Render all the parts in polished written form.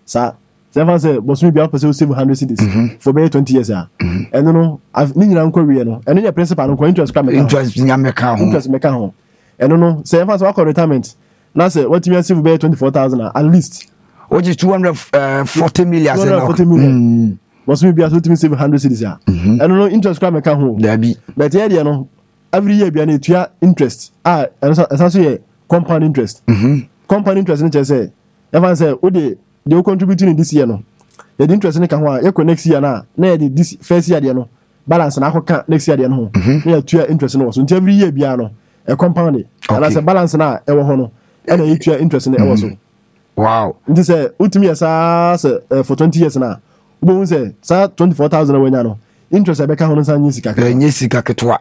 Sa seven say bosu bi apese save 100 cedis for be 20 years ah. Eno no ni nyina nko wie no. Eno your principal no interest ka me. Interest nyameka ho. Interest me ka ho. Eno no seven say what retirement. Na say what you save be 24,000 at least. Which is 240 million. 240 million. Bosu bi aso timi save 100 cedis ah. Eno no interest ka me ka ho. Dabi. But here dey no every year bi na etua interest. Esa so ye compound interest. Compound interest ni say ever say wo dey contributing in this year no. The interest ni ka ho a ye next year na this first year dey no balance na akoka next year dey no ho. Na etua interest no so. Until every year bi no e compound it. And as a balance na e wo ho no e na etua interest na e wo so. Wow. Nti say ultimate say for 20 years na wo bo say 24,000 we nya no interest e be ka ho no san nyi sika. Nyi sika ketwa.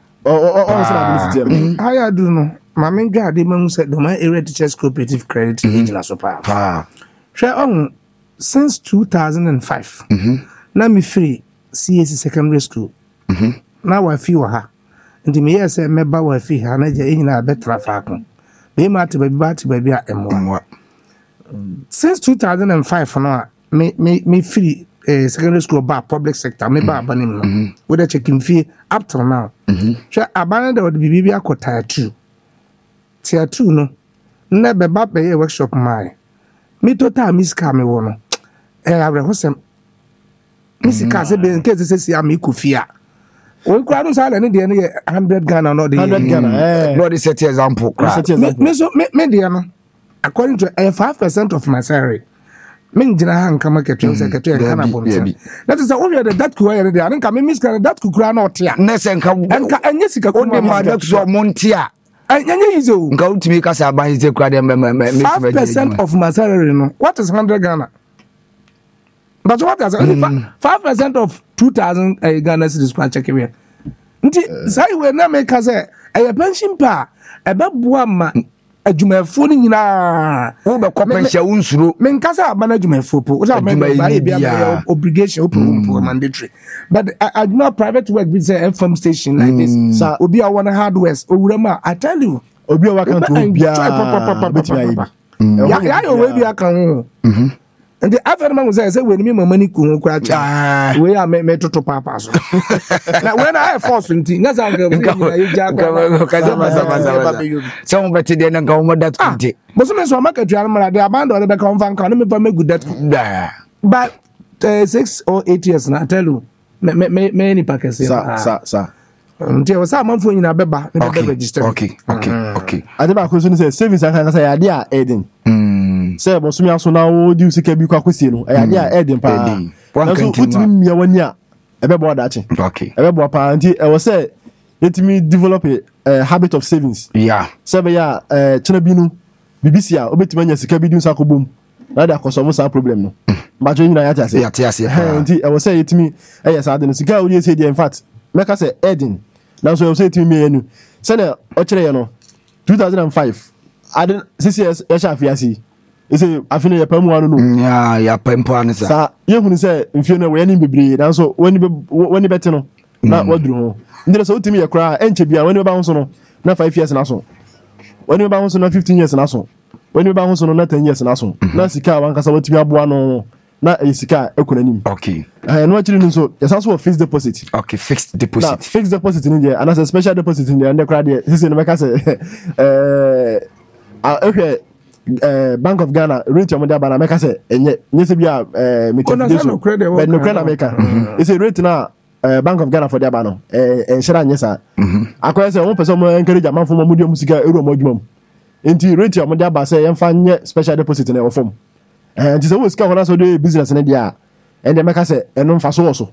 I do know. My main guy, the man said, the my area teachers cooperative credit in so far. Since 2005, now me free CAC secondary school. Now I feel her. And the mayor said, member wa fee, and I in a better fact. They might be baby at M1. Since 2005, now me free secondary school bar public sector, me bar banim with a checking fee up till now. Sure, abandoned would be baby ako tier 2. Tier 2 no. Never bab a workshop my. Me total miss me wono. I hosem. Miss Casa be in case they say I'm Kufia. We crowd us all and the 100 Ghana or the 100 Ghana. Not the set example. Me according to 5% of my salary. Min jina han kama ketwe secretary kana bonte. That is all that ku here there. Nka me miss kana that ku kura na otia. Nese nka anya sika ku ma that so montia. Anya yizo. Nka utimi kasa ban yize kura de 5% of my salary no. What is 100 Ghana? But what is 5% of 2,000 Ghana cedis kwa check here. Nti sai we na make say e pension pa e be boa ma adwumafo ni nyina wo be pension unsuro men kasa abana adwumafo po wo say be obligation open mandatory but adwuma private work be say FM station like this so obi a one hardware owurama I tell you obi a waka to bia betia ya yo we bia kan ho and the other man was say when me money ku kura cha we are me toto papa so na when I force nti na say you ja so mo beti de na ga mo that kunti mo so me so market ya mara de abandon be kan fan kan me pa me good that but 6 or 8 years na I tell you me ni package sa nti o sa man fo nyina beba me be register okay ade ba ko so ni say savings kan say ade a edin say bo sumi aso na wo di usika bi kwa kwesi no ade a edin pa na so utimi mia wani a ebe bo da che ebe bo pa nti e wo say yetimi develop a habit of savings say be ya chena bi no BBC a obetimi anya sika bi di usa ko bom na da koso mo sa problem no ba jo nyina ya tiase nti e wo say yetimi yes ade no sika wo di say in fact make us say edin na so say yetimi me anu say na o kire ye no 2005 ade 6 years ya sha afiasi ise afine ye pamu anu no ya pampo anu sa ye hunu say mfie no we ni bebre na so woni beti no na waduru ho ndire so utimi ye kra enche bia woni ba ho so no na 5 years na so woni ba ho so na 15 years na so woni ba ho so no na 10 years na so na sika wan kasa watimi aboa no na sika ekonanim no actually no so yes also fixed deposit fixed deposit na fixed deposit ni there and as a special deposit ni there and the credit there say no make say okay Bank of Ghana rate your money bana make say enye nyese bia no credit but no credit maker it's a rate na Bank of Ghana for their bano enshira nyesa akoya say one person mo encourage amafo mo di musika euro mo dwuma enti rate your money ba say yemfa nye special deposit na e form enti say wo sika hona so do business na dia and the make say eno mfa so